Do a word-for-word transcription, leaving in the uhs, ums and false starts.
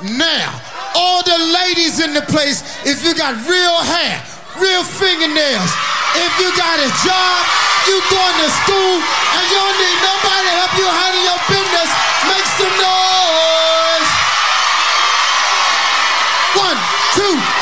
Now, all the ladies in the place, if you got real hair, real fingernails, if you got a job, you going to school, and you don't need nobody to help you handle your business, make some noise. One, two,